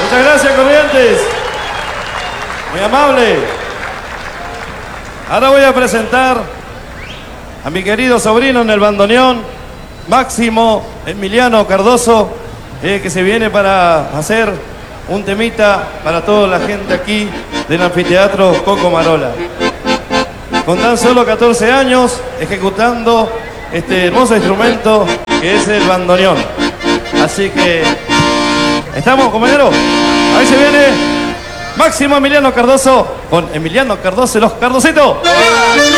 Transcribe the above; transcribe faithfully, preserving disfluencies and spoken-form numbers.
Muchas gracias, Corrientes. Muy amable. Ahora voy a presentar a mi querido sobrino en el bandoneón, Máximo Emiliano Cardoso, eh, que se viene para hacer un temita para toda la gente aquí del anfiteatro Coco Marola. Con tan solo catorce años, ejecutando este hermoso instrumento que es el bandoneón. Así que, ¿estamos, compañeros? Ahí se viene Máximo Emiliano Cardoso con Emiliano Cardoso y los Cardositos.